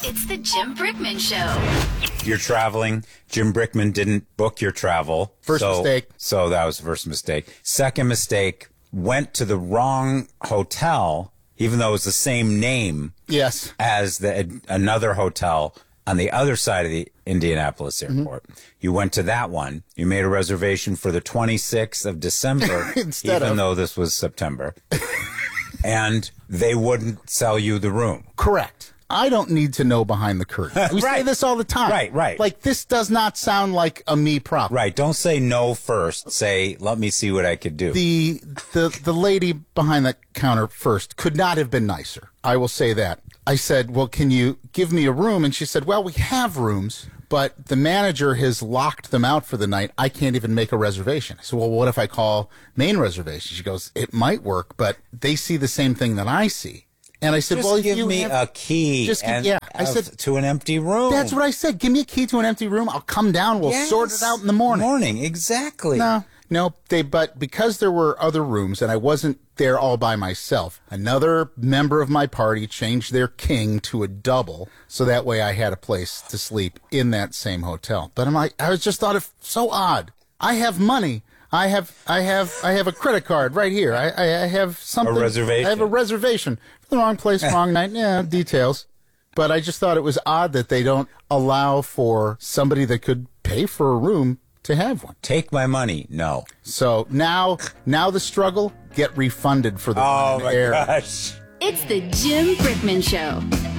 It's the Jim Brickman Show. You're traveling. Jim Brickman didn't book your travel. First mistake. So that was the first mistake. Second mistake, went to the wrong hotel, even though it was the same name Yes. as another hotel on the other side of the Indianapolis airport. You went to that one. You made a reservation for the 26th of December, even though this was September. And they wouldn't sell you the room. Correct. I don't need to know behind the curtain. We say this all the time. Right. Like, this does not sound like a me problem. Right. Don't say no first. Say, let me see what I could do. The lady behind the counter first could not have been nicer. I will say that. I said, well, can you give me a room? And she said, well, we have rooms, but the manager has locked them out for the night. I can't even make a reservation. I said, well, what if I call main reservation? She goes, it might work, but they see the same thing that I see. And I said, just well, give me a key I said, to an empty room. That's what I said. Give me a key to an empty room. I'll come down. We'll sort it out in the morning. Exactly. No, but because there were other rooms and I wasn't there all by myself, another member of my party changed their king to a double, so that way I had a place to sleep in that same hotel. But I just thought it so odd. I have money. I have a credit card right here. I have something. A reservation. I have a reservation for the wrong place, wrong night. Yeah, details. But I just thought it was odd that they don't allow for somebody that could pay for a room to have one. Take my money. No. So now the struggle, get refunded for the one in the air. Oh my gosh. It's the Jim Brickman Show.